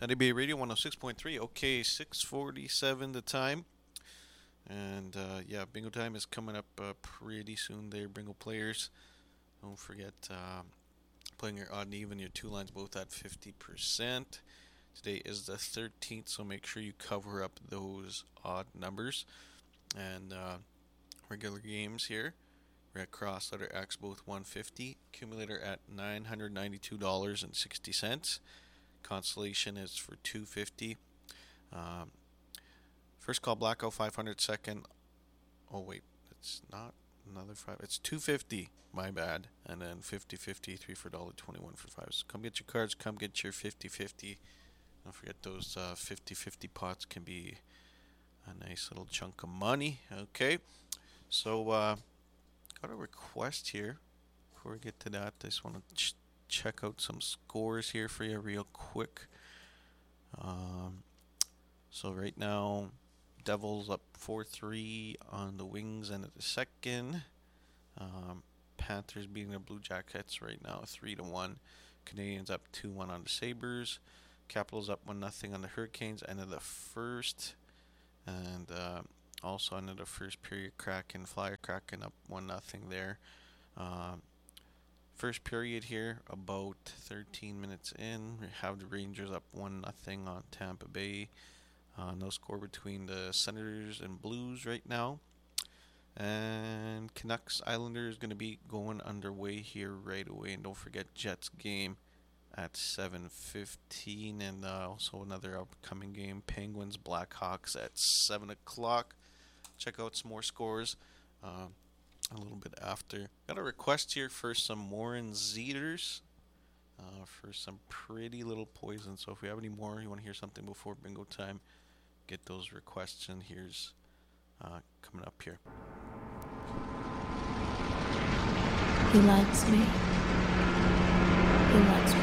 NABA Radio 106.3. Okay, 6:47 the time. And yeah, bingo time is coming up pretty soon there, bingo players. Don't forget playing your odd and even, your two lines both at 50%. Today is the 13th, so make sure you cover up those odd numbers. And regular games here. We're at cross letter X, both 150. Accumulator at $992.60. Consolation is for 250. First call blackout 500. Second, oh wait, it's not another five. It's 250. My bad. And then 50-50, 3 for $1.21 for 5. So come get your cards. Come get your 50-50. Don't forget those 50-50 pots can be a nice little chunk of money. Okay, so got a request here. Before we get to that, I just want to check out some scores here for you real quick. So right now, Devils up 4-3 on the Wings and at the second. Panthers beating the Blue Jackets right now 3-1. Canadians up 2-1 on the Sabres. Capitals up 1-0 on the Hurricanes. End of the first. And also end of the first period, Flyer Kraken up 1-0 there. First period here, about 13 minutes in, we have the Rangers up 1-0 on Tampa Bay. No score between the Senators and Blues right now. And Canucks Islanders going to be going underway here right away. And don't forget Jets game at 7:15. And also another upcoming game, Penguins Blackhawks at 7 o'clock. Check out some more scores a little bit after. Got a request here for some Warren Zeters. For some pretty little poison. So if we have any more, you want to hear something before bingo time, get those requests in. Here's coming up here. He likes me. He likes me.